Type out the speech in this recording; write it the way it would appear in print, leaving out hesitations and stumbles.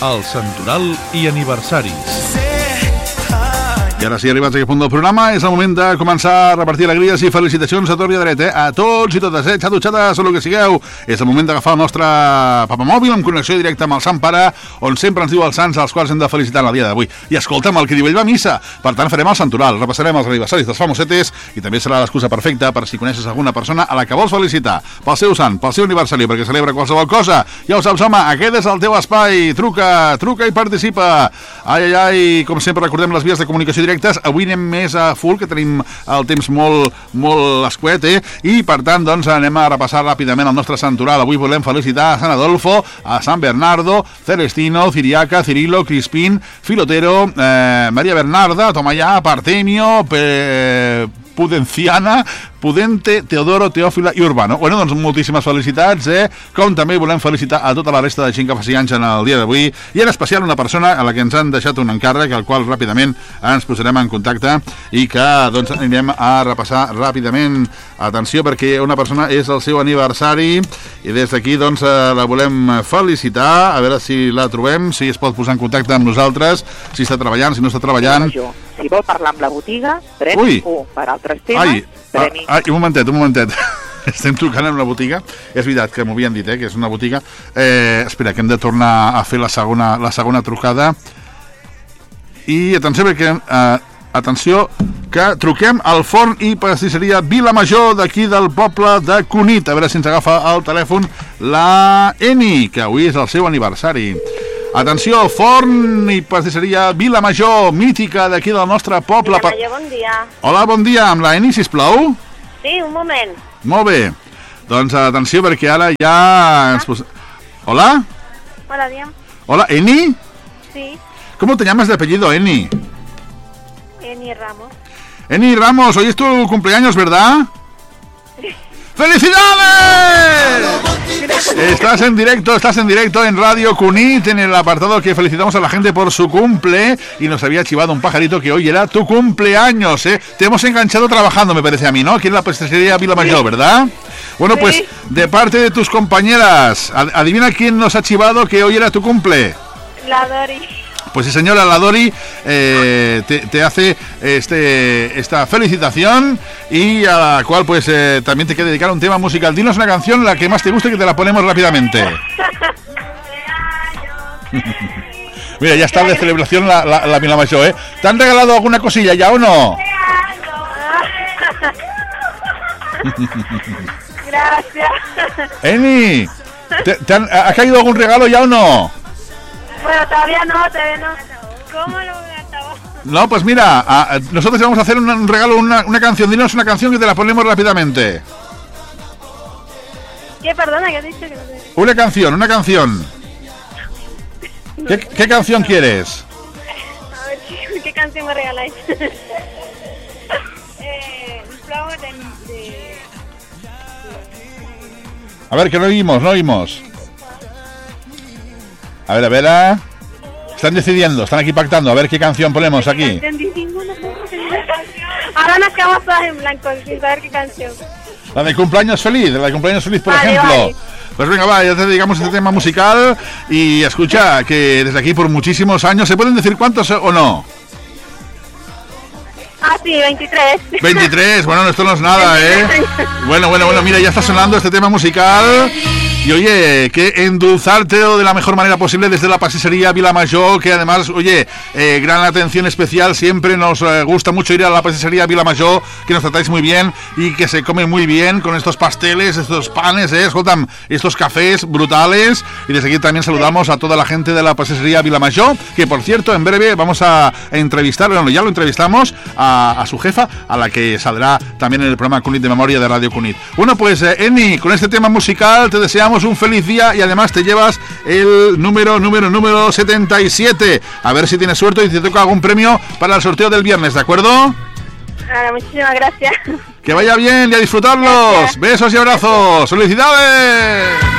el Santoral i aniversaris. I ara sí, arribats a aquest punt del programa, és el moment de començar a repartir alegries i felicitacions a tort i a dret, a tots i totes, xatos, xates, o el que sigueu. És el moment d'agafar el nostre papamòbil en connexió directa amb el Sant Pare, on sempre ens diu els sants als quals hem de felicitar el dia d'avui. I escolta'm, el que diu ell va a missa. Per tant, farem el Santoral, repassarem els aniversaris dels famosetes i també serà l'excusa perfecta per si coneixes alguna persona a la que vols felicitar pel seu sant, pel seu aniversari, perquè celebra qualsevol cosa. Ja ho saps, home, aquest és el teu espai. Truca i participa. Ai, com sempre recordem les vies de comunicació directes. Avui anem més a full, que tenim el temps molt escuet, i per tant doncs anem a repassar ràpidament el nostre santoral. Avui volem felicitar a San Adolfo, a San Bernardo, Celestino, Ciriaca, Cirilo, Crispín, Filotero, María Bernarda, Tomayá, Partemio, Pudenciana, Pudente, Teodoro, Teòfila i Urbano. Bueno, doncs moltíssimes felicitats, com també volem felicitar a tota la resta de gent que faci anys en el dia d'avui, i en especial una persona a la que ens han deixat un encàrrec, al qual ràpidament ens posarem en contacte i que doncs anirem a repassar ràpidament. Atenció, perquè una persona és el seu aniversari i des d'aquí doncs la volem felicitar, a veure si la trobem, si es pot posar en contacte amb nosaltres, si està treballant, si no està treballant. Si vol parlar amb la botiga, premi 1. Per altres temes, premi... Un momentet. Estem trucant amb la botiga. És veritat que m'ho havien dit, que és una botiga. Espera, que hem de tornar a fer la segona trucada. I atenció, perquè... atenció, que truquem al forn i pastisseria Vilamajor d'aquí del poble de Cunit. A veure si ens agafa el telèfon la Eni, que avui és el seu aniversari. Atenció, forn i pastisseria Vilamajor, mítica d'aquí del nostre poble. Vilamajor, bon dia. Hola, bon dia, amb la Eni, sisplau. Sí, un moment. Molt bé. Doncs atenció, perquè ara ja... Hola? Hola, Diam. Hola, Eni? Sí. ¿Cómo te llamas de apellido, Eni? Eni Ramos. Eni Ramos, hoy es tu cumpleaños, ¿verdad? ¡Felicidades! Estás en directo en Radio Cunit, en el apartado que felicitamos a la gente por su cumple, y nos había chivado un pajarito que hoy era tu cumpleaños, Te hemos enganchado trabajando, me parece a mí, ¿no? Aquí en la pastissería Vilamajor, ¿verdad? Bueno, sí. Pues de parte de tus compañeras, adivina quién nos ha chivado que hoy era tu cumple. La Dori. Pues sí, señora, la Dori te hace esta felicitación, y a la cual pues también te quiere dedicar un tema musical. Dinos una canción, la que más te guste, que te la ponemos rápidamente. Mira, ya está de celebración la Vilamajor, ¿Te han regalado alguna cosilla ya o no? Gracias. Eni, ¿ha caído algún regalo ya o no? Bueno, todavía no. ¿Cómo lo gastaba? No, pues mira, nosotros te vamos a hacer un regalo, una canción. Dinos una canción que te la ponemos rápidamente. ¿Qué? Perdona, ¿qué has dicho? Que no sé. Una canción. ¿Qué canción quieres? A ver, ¿qué canción me regaláis? Flower de... A ver, que no oímos. A ver. Están decidiendo, están aquí pactando. A ver qué canción ponemos aquí. Ahora nos quedamos todas en blanco sin saber qué canción. La de cumpleaños feliz, por ejemplo. Vale. Pues venga, va, ya te dedicamos este tema musical. Y escucha, que desde aquí por muchísimos años, ¿se pueden decir cuántos o no? Ah, sí, 23. 23, bueno, esto no es nada, Bueno, mira, ya está sonando este tema musical. Y oye, que endulzártelo de la mejor manera posible desde la pastissería Vilamajor, que además, oye, gran atención especial, siempre nos gusta mucho ir a la pastissería Vilamajor, que nos tratáis muy bien y que se come muy bien con estos pasteles, estos panes, escolta'm, estos cafés brutales. Y desde aquí también saludamos a toda la gente de la pastissería Vilamajor, que por cierto, en breve vamos a entrevistar, bueno, ya lo entrevistamos, a su jefa, a la que saldrá también en el programa Cunit de Memoria de Radio Cunit. Bueno, pues Eni, con este tema musical te deseamos un feliz día, y además te llevas el número 77. A ver si tienes suerte y te toca algún premio para el sorteo del viernes, ¿de acuerdo? Muchísimas gracias. Que vaya bien y a disfrutarlos. Gracias. Besos y abrazos. ¡Felicidades!